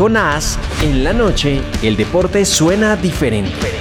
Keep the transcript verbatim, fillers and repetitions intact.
con As, en la noche, el deporte suena diferente.